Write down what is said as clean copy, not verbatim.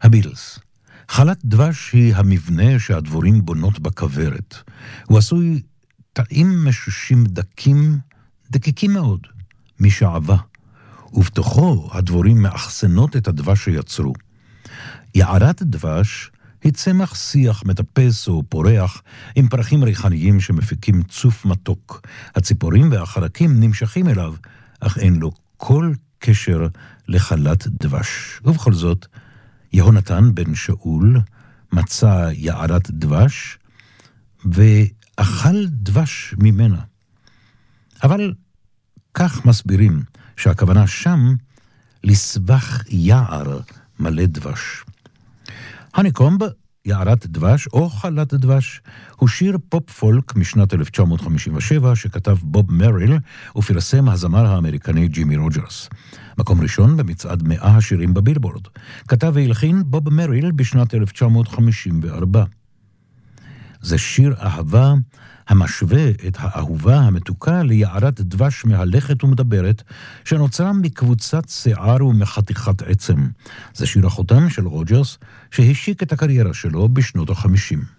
הבילס. חלת דבש היא המבנה שהדבורים בונות בכוורת. הוא עשוי תאים משושים דקיקים מאוד, משעבה, ובתוכו הדבורים מאחסנות את הדבש שיצרו. יערת דבש היא צמח שיח מטפס או פורח עם פרחים ריחניים שמפיקים צוף מתוק. הציפורים והחרקים נמשכים אליו, אך אין לו כל קשר לחלת דבש. ובכל זאת, יהונתן בן שאול מצא יערת דבש ואכל דבש ממנה. אבל כך מסבירים שהכוונה שם לסבך יער מלא דבש. הניקומב, יערת דבש או חלת דבש, הוא שיר פופ פולק משנת 1957 שכתב בוב מריל ופרסם הזמר האמריקני ג'ימי רוג'רס. מקום ראשון במצעד 100 השירים בבילבורד. כתב והלחין בוב מריל בשנת 1954. זה שיר אהבה המשווה את האהובה המתוקה ליערת דבש מהלכת ומדברת שנוצרה מקבוצת שיער ומחתיכת עצם. זה שיר החותם של רוג'רס שהשיק את הקריירה שלו בשנות ה-50.